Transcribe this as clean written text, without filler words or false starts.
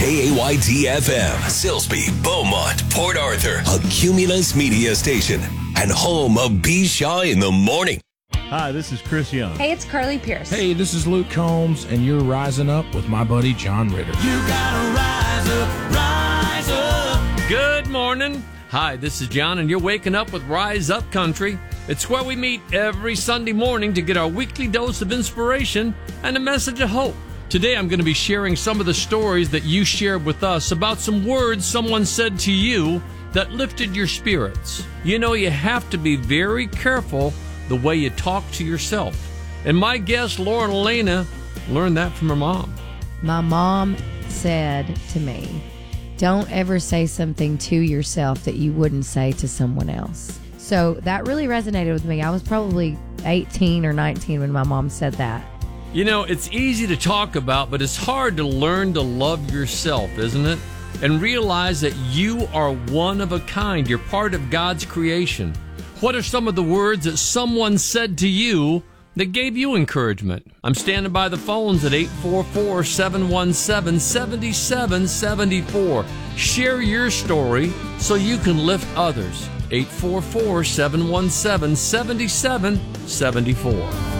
KAYT-FM, Silsbee, Beaumont, Port Arthur, a Cumulus media station, and home of B. Shaw in the Morning. Hi, this is Chris Young. Hey, it's Carly Pierce. Hey, this is Luke Combs, and you're rising up with my buddy John Ritter. You gotta rise up, rise up. Good morning. Hi, this is John, and you're waking up with Rise Up Country. It's where we meet every Sunday morning to get our weekly dose of inspiration and a message of hope. Today, I'm going to be sharing some of the stories that you shared with us about some words someone said to you that lifted your spirits. You know, you have to be very careful the way you talk to yourself. And my guest, Lauren Elena, learned that from her mom. My mom said to me, don't ever say something to yourself that you wouldn't say to someone else. So that really resonated with me. I was probably 18 or 19 when my mom said that. You know, it's easy to talk about, but it's hard to learn to love yourself, isn't it? And realize that you are one of a kind. You're part of God's creation. What are some of the words that someone said to you that gave you encouragement? I'm standing by the phones at 844-717-7774. Share your story so you can lift others. 844-717-7774.